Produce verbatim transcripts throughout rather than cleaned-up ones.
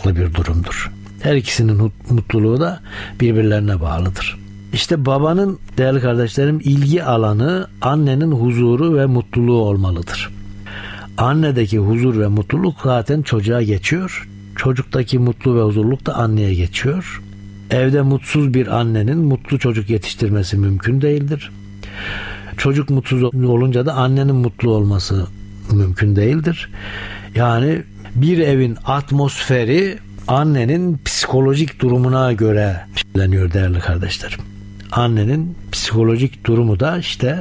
farklı bir durumdur. Her ikisinin mutluluğu da birbirlerine bağlıdır. İşte babanın, değerli kardeşlerim, ilgi alanı annenin huzuru ve mutluluğu olmalıdır. Annedeki huzur ve mutluluk zaten çocuğa geçiyor. Çocuktaki mutlu ve huzurluk da anneye geçiyor. Evde mutsuz bir annenin mutlu çocuk yetiştirmesi mümkün değildir. Çocuk mutsuz olunca da annenin mutlu olması mümkün değildir. Yani bir evin atmosferi annenin psikolojik durumuna göre belirleniyor değerli kardeşlerim. Annenin psikolojik durumu da işte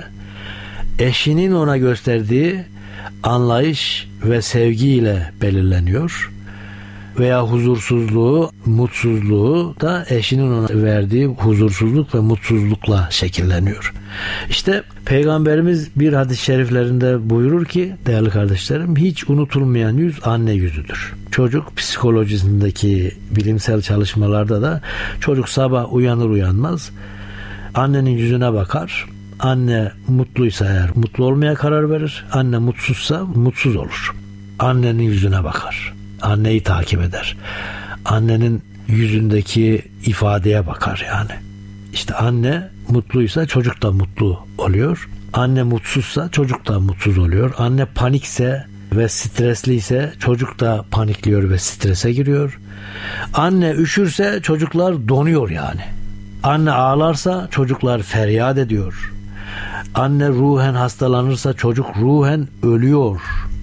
eşinin ona gösterdiği anlayış ve sevgiyle belirleniyor. Veya huzursuzluğu, mutsuzluğu da eşinin ona verdiği huzursuzluk ve mutsuzlukla şekilleniyor. İşte Peygamberimiz bir hadis-i şeriflerinde buyurur ki değerli kardeşlerim, hiç unutulmayan yüz anne yüzüdür. Çocuk psikolojisindeki bilimsel çalışmalarda da çocuk sabah uyanır uyanmaz annenin yüzüne bakar. Anne mutluysa eğer mutlu olmaya karar verir. Anne mutsuzsa mutsuz olur. Annenin yüzüne bakar. Anneyi takip eder. Annenin yüzündeki ifadeye bakar yani. İşte anne mutluysa çocuk da mutlu oluyor. Anne mutsuzsa çocuk da mutsuz oluyor. Anne panikse ve stresliyse çocuk da panikliyor ve strese giriyor. Anne üşürse çocuklar donuyor yani. Anne ağlarsa çocuklar feryat ediyor. Anne ruhen hastalanırsa çocuk ruhen ölüyor.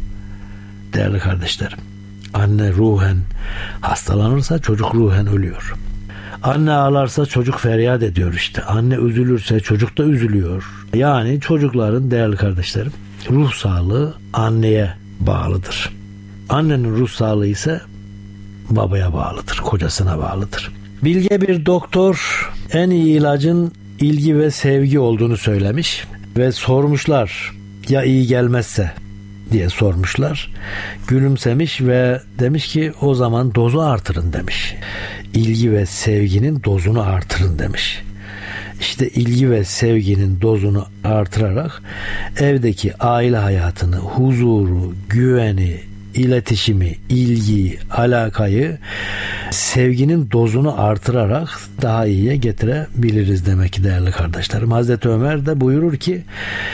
Değerli kardeşlerim, anne ruhen hastalanırsa çocuk ruhen ölüyor. Anne ağlarsa çocuk feryat ediyor işte. Anne üzülürse çocuk da üzülüyor. Yani çocukların, değerli kardeşlerim, ruh sağlığı anneye bağlıdır. Annenin ruh sağlığı ise babaya bağlıdır, kocasına bağlıdır. Bilge bir doktor en iyi ilacın ilgi ve sevgi olduğunu söylemiş ve sormuşlar ya iyi gelmezse diye sormuşlar. Gülümsemiş ve demiş ki o zaman dozu artırın demiş. İlgi ve sevginin dozunu artırın demiş. İşte ilgi ve sevginin dozunu artırarak evdeki aile hayatını, huzuru, güveni, iletişimi, ilgiyi, alakayı, sevginin dozunu artırarak daha iyiye getirebiliriz demek ki değerli kardeşlerim. Hazreti Ömer de buyurur ki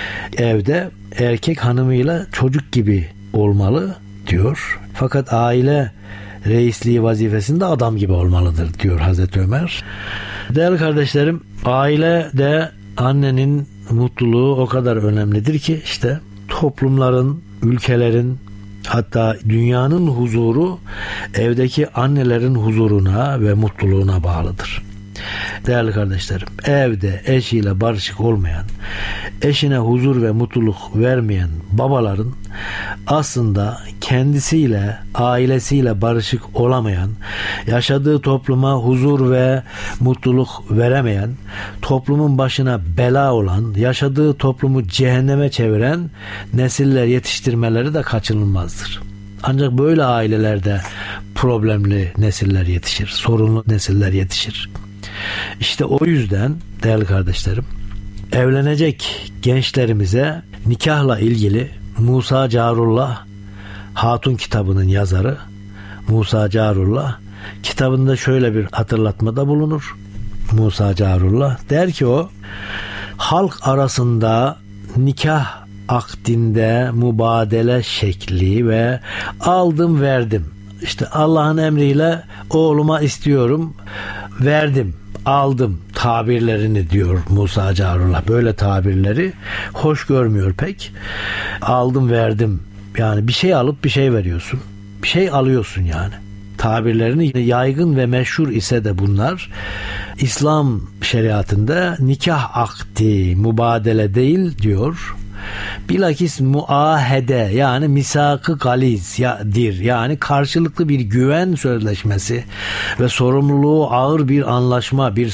evde erkek hanımıyla çocuk gibi olmalı diyor. Fakat aile reisliği vazifesinde adam gibi olmalıdır diyor Hazreti Ömer. Değerli kardeşlerim, aile de annenin mutluluğu o kadar önemlidir ki işte toplumların, ülkelerin, hatta dünyanın huzuru evdeki annelerin huzuruna ve mutluluğuna bağlıdır. Değerli kardeşlerim, evde eşiyle barışık olmayan, eşine huzur ve mutluluk vermeyen babaların aslında kendisiyle, ailesiyle barışık olamayan, yaşadığı topluma huzur ve mutluluk veremeyen, toplumun başına bela olan, yaşadığı toplumu cehenneme çeviren nesiller yetiştirmeleri de kaçınılmazdır. Ancak böyle ailelerde problemli nesiller yetişir, sorunlu nesiller yetişir. İşte o yüzden değerli kardeşlerim, evlenecek gençlerimize nikahla ilgili Musa Carullah Hatun kitabının yazarı Musa Carullah kitabında şöyle bir hatırlatmada bulunur. Musa Carullah der ki o halk arasında nikah akdinde mübadele şekli ve aldım verdim, İşte Allah'ın emriyle oğluma istiyorum, verdim, aldım tabirlerini diyor Musa Carullah. Böyle tabirleri hoş görmüyor pek. Aldım verdim, yani bir şey alıp bir şey veriyorsun, bir şey alıyorsun yani. Tabirlerini yaygın ve meşhur ise de bunlar İslam şeriatında nikah akdi mübadele değil diyor. Bilakis muahede, yani misak-ı galizdir, yani karşılıklı bir güven sözleşmesi ve sorumluluğu ağır bir anlaşma, bir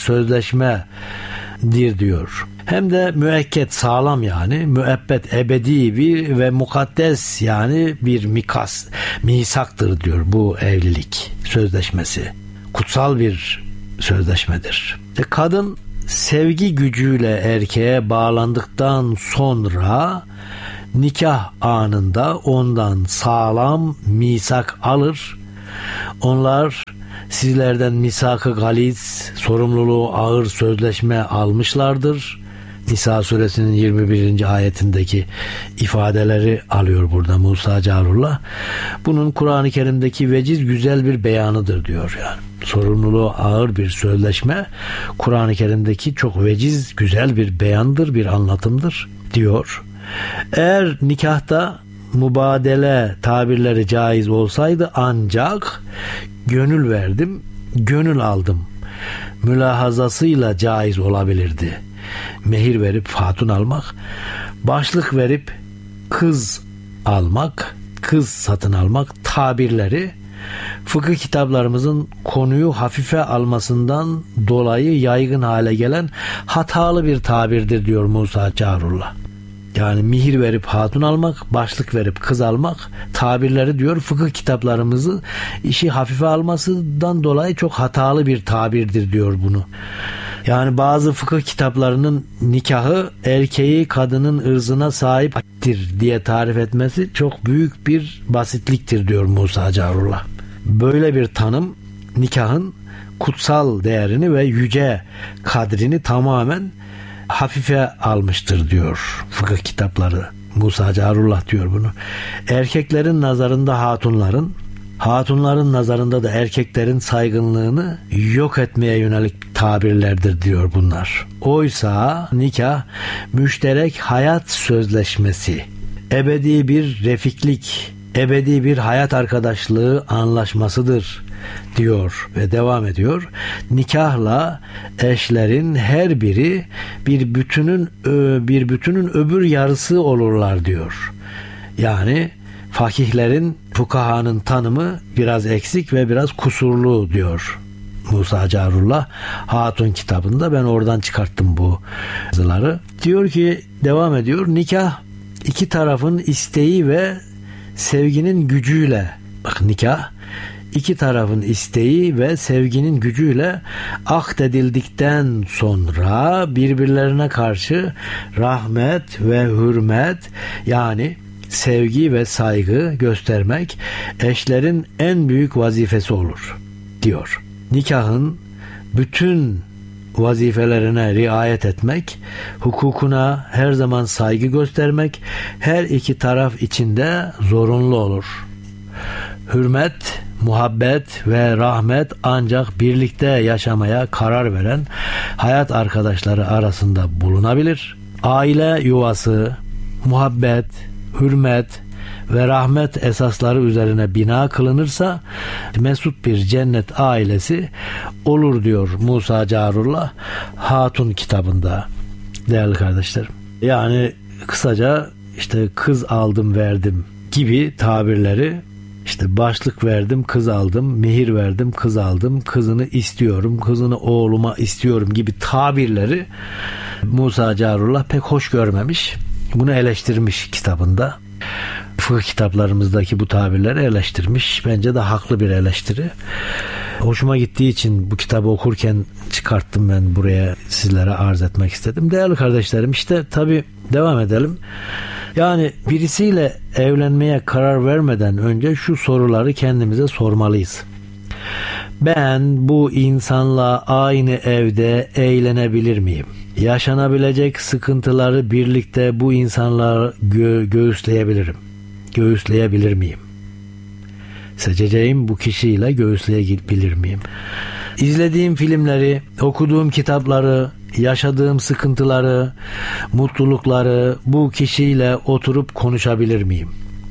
sözleşmedir diyor. Hem de müekket, sağlam, yani müebbet, ebedi bir ve mukaddes, yani bir mikas, misaktır diyor bu evlilik sözleşmesi. Kutsal bir sözleşmedir. E kadın sevgi gücüyle erkeğe bağlandıktan sonra nikah anında ondan sağlam misak alır. Onlar sizlerden misak-ı galiz, sorumluluğu ağır sözleşme almışlardır. Nisa suresinin yirmi birinci ayetindeki ifadeleri alıyor burada Musa Carullah. Bunun Kur'an-ı Kerim'deki veciz güzel bir beyanıdır diyor yani. Sorumluluğu ağır bir sözleşme Kur'an-ı Kerim'deki çok veciz güzel bir beyandır, bir anlatımdır diyor. Eğer nikahta mübadele tabirleri caiz olsaydı ancak gönül verdim, gönül aldım mülahazasıyla caiz olabilirdi. Mehir verip hatun almak, başlık verip kız almak, kız satın almak tabirleri fıkıh kitaplarımızın konuyu hafife almasından dolayı yaygın hale gelen hatalı bir tabirdir diyor Musa Carullah. Yani mihir verip hatun almak, başlık verip kız almak tabirleri diyor fıkıh kitaplarımızı işi hafife almasından dolayı çok hatalı bir tabirdir diyor bunu. Yani bazı fıkıh kitaplarının nikahı erkeği kadının ırzına sahiptir diye tarif etmesi çok büyük bir basitliktir diyor Musa Carullah. Böyle bir tanım nikahın kutsal değerini ve yüce kadrini tamamen hafife almıştır diyor fıkıh kitapları. Musa Carullah diyor bunu. Erkeklerin nazarında hatunların, hatunların nazarında da erkeklerin saygınlığını yok etmeye yönelik tabirlerdir diyor bunlar. Oysa nikah müşterek hayat sözleşmesi, ebedi bir refiklik, ebedi bir hayat arkadaşlığı anlaşmasıdır diyor ve devam ediyor. Nikahla eşlerin her biri bir bütünün bir bütünün öbür yarısı olurlar diyor. Yani fakihlerin, fukahanın tanımı biraz eksik ve biraz kusurlu diyor Musa Carullah Hatun kitabında. Ben oradan çıkarttım bu yazıları. Diyor ki, devam ediyor. Nikah iki tarafın isteği ve sevginin gücüyle, bak nikah iki tarafın isteği ve sevginin gücüyle akdedildikten sonra birbirlerine karşı rahmet ve hürmet, yani sevgi ve saygı göstermek eşlerin en büyük vazifesi olur diyor. Nikahın bütün vazifelerine riayet etmek, hukukuna her zaman saygı göstermek her iki taraf için de zorunlu olur. Hürmet, muhabbet ve rahmet ancak birlikte yaşamaya karar veren hayat arkadaşları arasında bulunabilir. Aile yuvası, muhabbet, hürmet ve rahmet esasları üzerine bina kılınırsa mesut bir cennet ailesi olur diyor Musa Carullah Hatun kitabında, değerli kardeşlerim. Yani kısaca işte kız aldım verdim gibi tabirleri, İşte başlık verdim, kız aldım, mehir verdim, kız aldım, kızını istiyorum, kızını oğluma istiyorum gibi tabirleri Musa Carullah pek hoş görmemiş. Bunu eleştirmiş kitabında. Fıkıh kitaplarımızdaki bu tabirleri eleştirmiş. Bence de haklı bir eleştiri. Hoşuma gittiği için bu kitabı okurken çıkarttım, ben buraya sizlere arz etmek istedim. Değerli kardeşlerim, işte tabii devam edelim. Yani birisiyle evlenmeye karar vermeden önce şu soruları kendimize sormalıyız. Ben bu insanla aynı evde eğlenebilir miyim? Yaşanabilecek sıkıntıları birlikte bu insanla gö- göğüsleyebilirim. Göğüsleyebilir miyim? Seçeceğim bu kişiyle göğüsleyebilir miyim? İzlediğim filmleri, okuduğum kitapları, yaşadığım sıkıntıları, mutlulukları bu kişiyle oturup konuşabilir miyim?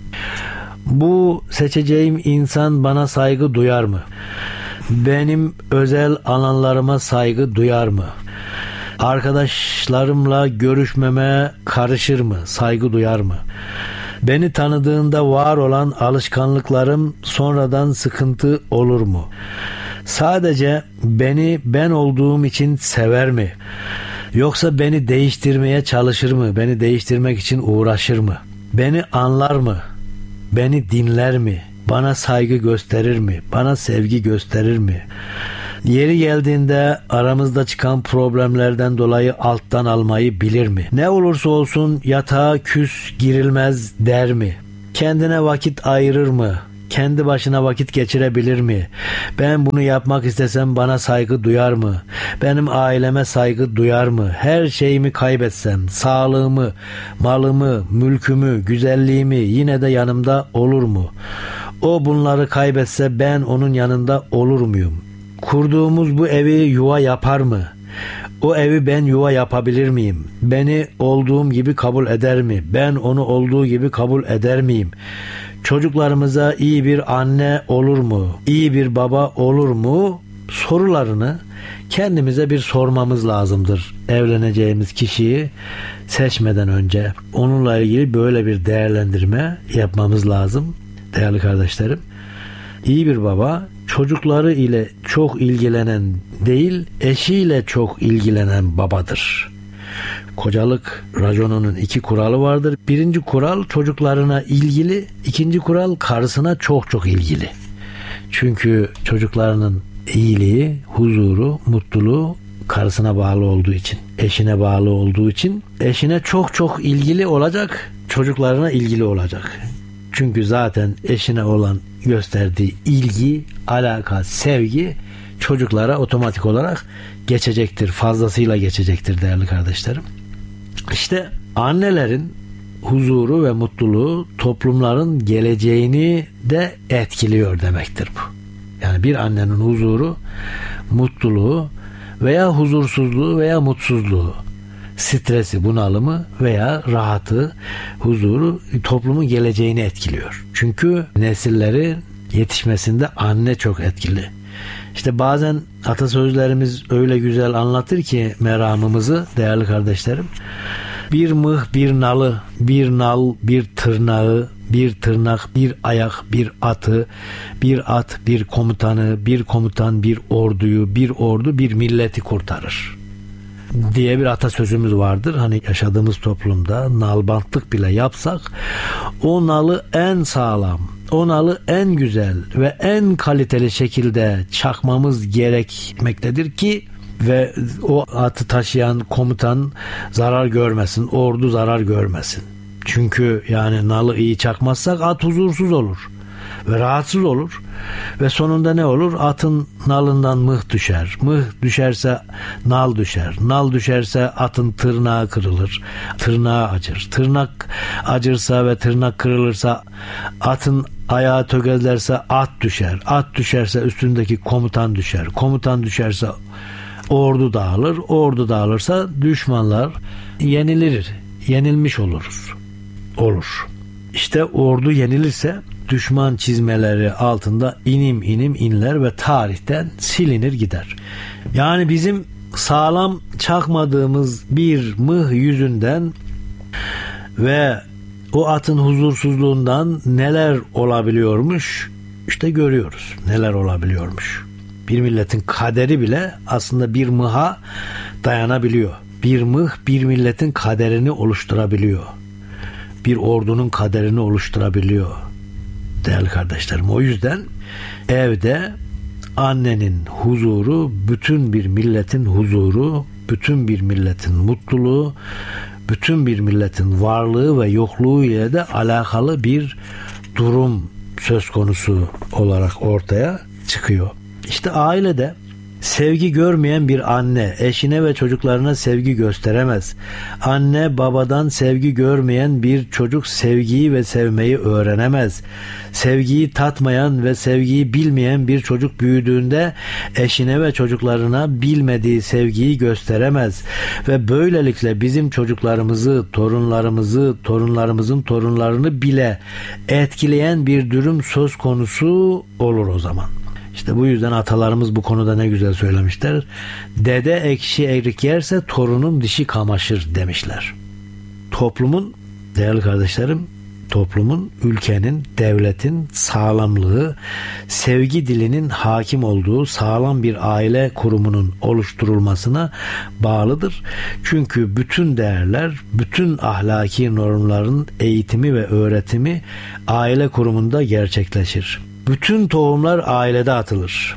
Bu seçeceğim insan bana saygı duyar mı? Benim özel alanlarıma saygı duyar mı? Arkadaşlarımla görüşmeme karışır mı? Saygı duyar mı? Beni tanıdığında var olan alışkanlıklarım sonradan sıkıntı olur mu? Sadece beni ben olduğum için sever mi? Yoksa beni değiştirmeye çalışır mı? Beni değiştirmek için uğraşır mı? Beni anlar mı? Beni dinler mi? Bana saygı gösterir mi? Bana sevgi gösterir mi? Yeri geldiğinde aramızda çıkan problemlerden dolayı alttan almayı bilir mi? Ne olursa olsun yatağa küs girilmez der mi? Kendine vakit ayırır mı? kendi başına vakit geçirebilir mi? Ben bunu yapmak istesem bana saygı duyar mı? Benim aileme saygı duyar mı? Her şeyimi kaybetsem, sağlığımı, malımı, mülkümü, güzelliğimi yine de yanımda olur mu? O bunları kaybetse ben onun yanında olur muyum? Kurduğumuz bu evi yuva yapar mı? O evi ben yuva yapabilir miyim? Beni olduğum gibi kabul eder mi? Ben onu olduğu gibi kabul eder miyim? Çocuklarımıza iyi bir anne olur mu? İyi bir baba olur mu? Sorularını kendimize bir sormamız lazımdır. Evleneceğimiz kişiyi seçmeden önce onunla ilgili böyle bir değerlendirme yapmamız lazım değerli kardeşlerim. İyi bir baba çocukları ile çok ilgilenen değil, eşiyle çok ilgilenen babadır. Kocalık raconunun iki kuralı vardır. Birinci kural çocuklarına ilgili, ikinci kural karısına çok çok ilgili. Çünkü çocuklarının iyiliği, huzuru, mutluluğu karısına bağlı olduğu için, eşine bağlı olduğu için eşine çok çok ilgili olacak, çocuklarına ilgili olacak. Çünkü zaten eşine olan gösterdiği ilgi, alaka, sevgi çocuklara otomatik olarak geçecektir. Fazlasıyla geçecektir değerli kardeşlerim. İşte annelerin huzuru ve mutluluğu toplumların geleceğini de etkiliyor demektir bu. Yani bir annenin huzuru, mutluluğu veya huzursuzluğu veya mutsuzluğu, stresi, bunalımı veya rahatı, huzuru toplumun geleceğini etkiliyor. Çünkü nesilleri yetişmesinde anne çok etkili. İşte bazen atasözlerimiz öyle güzel anlatır ki meramımızı değerli kardeşlerim. Bir mıh bir nalı, bir nal bir tırnağı, bir tırnak bir ayak bir atı, bir at bir komutanı, bir komutan bir orduyu, bir ordu bir milleti kurtarır diye bir atasözümüz vardır. Hani yaşadığımız toplumda nalbantlık bile yapsak o nalı en sağlam, o nalı en güzel ve en kaliteli şekilde çakmamız gerekmektedir ki ve o atı taşıyan komutan zarar görmesin, ordu zarar görmesin. Çünkü yani nalı iyi çakmazsak at huzursuz olur ve rahatsız olur ve sonunda ne olur? Atın nalından mıh düşer. Mıh düşerse nal düşer. Nal düşerse atın tırnağı kırılır. Tırnağı acır. Tırnak acırsa ve tırnak kırılırsa atın ayağı tökezlerse at düşer. At düşerse üstündeki komutan düşer. Komutan düşerse ordu dağılır. Ordu dağılırsa düşmanlar yenilir. Yenilmiş oluruz. Olur. İşte ordu yenilirse düşman çizmeleri altında inim inim inler ve tarihten silinir gider. Yani bizim sağlam çakmadığımız bir mıh yüzünden ve o atın huzursuzluğundan neler olabiliyormuş işte görüyoruz. Neler olabiliyormuş. Bir milletin kaderi bile aslında bir mıha dayanabiliyor. Bir mıh bir milletin kaderini oluşturabiliyor. Bir ordunun kaderini oluşturabiliyor. Değerli kardeşlerim, o yüzden evde annenin huzuru bütün bir milletin huzuru, bütün bir milletin mutluluğu, bütün bir milletin varlığı ve yokluğu ile de alakalı bir durum söz konusu olarak ortaya çıkıyor. İşte ailede sevgi görmeyen bir anne eşine ve çocuklarına sevgi gösteremez. Anne babadan sevgi görmeyen bir çocuk sevgiyi ve sevmeyi öğrenemez. Sevgiyi tatmayan ve sevgiyi bilmeyen bir çocuk büyüdüğünde eşine ve çocuklarına bilmediği sevgiyi gösteremez. Ve böylelikle bizim çocuklarımızı, torunlarımızı, torunlarımızın torunlarını bile etkileyen bir durum söz konusu olur o zaman. İşte bu yüzden atalarımız bu konuda ne güzel söylemişler. Dede ekşi erik yerse torunun dişi kamaşır demişler. Toplumun, değerli kardeşlerim, toplumun, ülkenin, devletin sağlamlığı, sevgi dilinin hakim olduğu sağlam bir aile kurumunun oluşturulmasına bağlıdır. Çünkü bütün değerler, bütün ahlaki normların eğitimi ve öğretimi aile kurumunda gerçekleşir. Bütün tohumlar ailede atılır.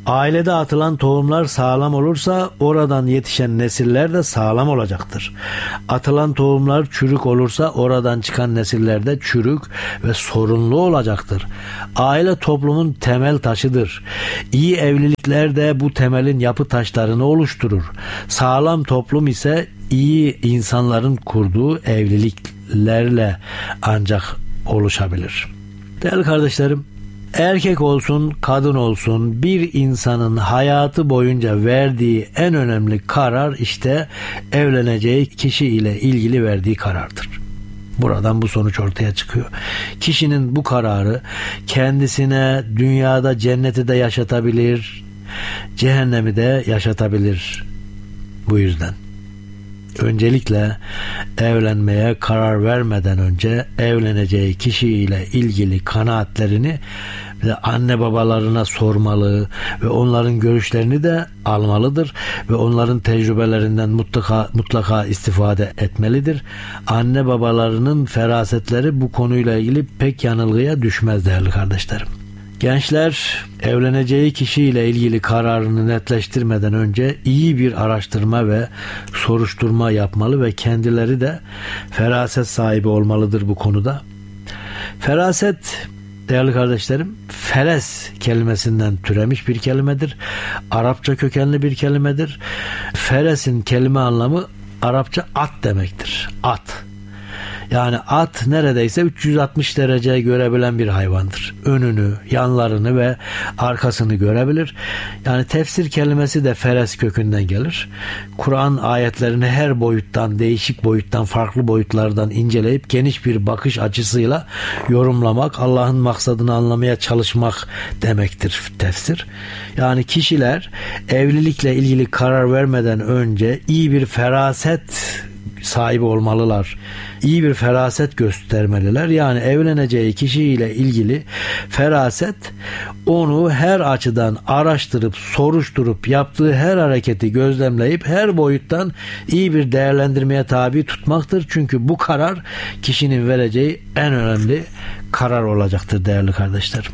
Ailede atılan tohumlar sağlam olursa oradan yetişen nesiller de sağlam olacaktır. Atılan tohumlar çürük olursa oradan çıkan nesiller de çürük ve sorunlu olacaktır. Aile toplumun temel taşıdır. İyi evlilikler de bu temelin yapı taşlarını oluşturur. Sağlam toplum ise iyi insanların kurduğu evliliklerle ancak oluşabilir. Değerli kardeşlerim, erkek olsun, kadın olsun, bir insanın hayatı boyunca verdiği en önemli karar işte evleneceği kişi ile ilgili verdiği karardır. Buradan bu sonuç ortaya çıkıyor. Kişinin bu kararı kendisine dünyada cenneti de yaşatabilir, cehennemi de yaşatabilir. Bu yüzden öncelikle evlenmeye karar vermeden önce evleneceği kişiyle ilgili kanaatlerini ve anne babalarına sormalı ve onların görüşlerini de almalıdır ve onların tecrübelerinden mutlaka mutlaka istifade etmelidir. Anne babalarının ferasetleri bu konuyla ilgili pek yanılgıya düşmez değerli kardeşlerim. Gençler evleneceği kişiyle ilgili kararını netleştirmeden önce iyi bir araştırma ve soruşturma yapmalı ve kendileri de feraset sahibi olmalıdır bu konuda. Feraset değerli kardeşlerim, feres kelimesinden türemiş bir kelimedir. Arapça kökenli bir kelimedir. Feresin kelime anlamı Arapça at demektir. At. Yani at neredeyse üç yüz altmış derece görebilen bir hayvandır. Önünü, yanlarını ve arkasını görebilir. Yani tefsir kelimesi de feres kökünden gelir. Kur'an ayetlerini her boyuttan, değişik boyuttan, farklı boyutlardan inceleyip geniş bir bakış açısıyla yorumlamak, Allah'ın maksadını anlamaya çalışmak demektir tefsir. Yani kişiler evlilikle ilgili karar vermeden önce iyi bir feraset sahibi olmalılar. İyi bir feraset göstermeliler. Yani evleneceği kişiyle ilgili feraset onu her açıdan araştırıp, soruşturup, yaptığı her hareketi gözlemleyip her boyuttan iyi bir değerlendirmeye tabi tutmaktır. Çünkü bu karar kişinin vereceği en önemli karar olacaktır değerli kardeşlerim.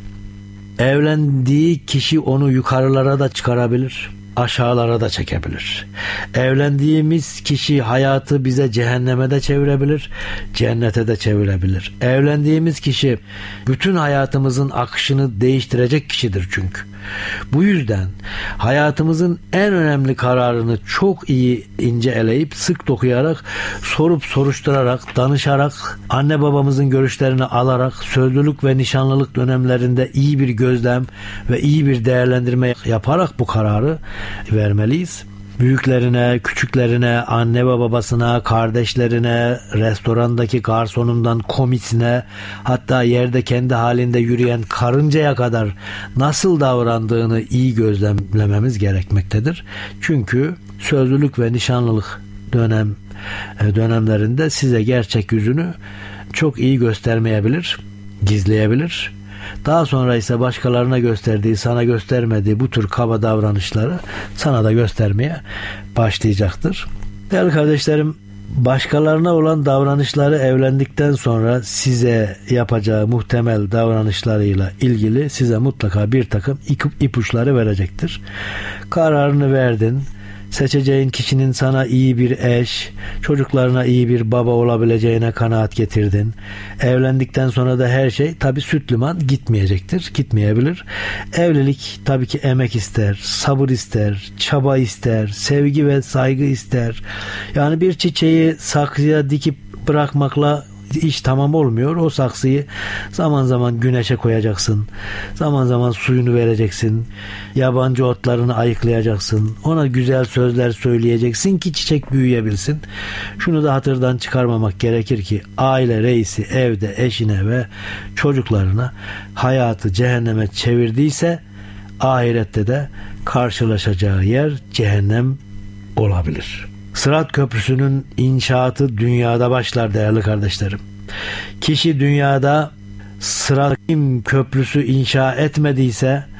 Evlendiği kişi onu yukarılara da çıkarabilir, aşağılara da çekebilir. Evlendiğimiz kişi hayatı bize cehenneme de çevirebilir, cennete de çevirebilir. Evlendiğimiz kişi bütün hayatımızın akışını değiştirecek kişidir çünkü. Bu yüzden hayatımızın en önemli kararını çok iyi ince eleyip sık dokuyarak, sorup soruşturarak, danışarak, anne babamızın görüşlerini alarak, sözlülük ve nişanlılık dönemlerinde iyi bir gözlem ve iyi bir değerlendirme yaparak bu kararı vermeliyiz. Büyüklerine, küçüklerine, anne ve babasına, kardeşlerine, restorandaki garsonundan komisine, hatta yerde kendi halinde yürüyen karıncaya kadar nasıl davrandığını iyi gözlemlememiz gerekmektedir. Çünkü sözlülük ve nişanlılık dönem dönemlerinde size gerçek yüzünü çok iyi göstermeyebilir, gizleyebilir. Daha sonra ise başkalarına gösterdiği, sana göstermediği bu tür kaba davranışları sana da göstermeye başlayacaktır. Değerli kardeşlerim, başkalarına olan davranışları evlendikten sonra size yapacağı muhtemel davranışlarıyla ilgili size mutlaka bir takım ipuçları verecektir. Kararını verdin. Seçeceğin kişinin sana iyi bir eş, çocuklarına iyi bir baba olabileceğine kanaat getirdin. Evlendikten sonra da her şey tabii süt liman gitmeyecektir, gitmeyebilir. Evlilik tabii ki emek ister, sabır ister, çaba ister, sevgi ve saygı ister. Yani bir çiçeği saksıya dikip bırakmakla iş tamam olmuyor. O saksıyı zaman zaman güneşe koyacaksın. Zaman zaman suyunu vereceksin. Yabancı otlarını ayıklayacaksın. Ona güzel sözler söyleyeceksin ki çiçek büyüyebilsin. Şunu da hatırdan çıkarmamak gerekir ki aile reisi evde eşine ve çocuklarına hayatı cehenneme çevirdiyse ahirette de karşılaşacağı yer cehennem olabilir. Sırat Köprüsü'nün inşaatı dünyada başlar değerli kardeşlerim. Kişi dünyada Sırat Köprüsü inşa etmediyse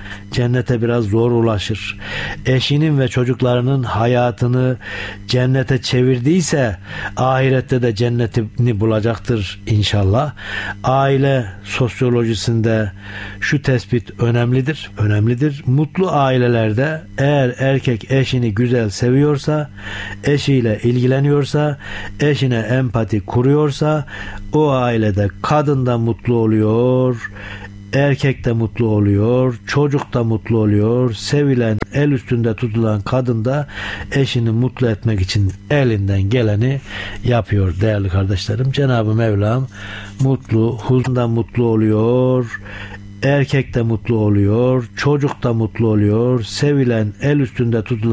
cennete biraz zor ulaşır. Eşinin ve çocuklarının hayatını cennete çevirdiyse ahirette de cennetini bulacaktır inşallah. Aile sosyolojisinde şu tespit önemlidir. Önemlidir. Mutlu ailelerde eğer erkek eşini güzel seviyorsa, eşiyle ilgileniyorsa, eşine empati kuruyorsa o ailede kadın da mutlu oluyor, erkek de mutlu oluyor, çocuk da mutlu oluyor. Sevilen, el üstünde tutulan kadın da eşini mutlu etmek için elinden geleni yapıyor değerli kardeşlerim. Cenab-ı Mevlam mutlu, huzurda mutlu oluyor. Erkek de mutlu oluyor, çocuk da mutlu oluyor. Sevilen, el üstünde tutulan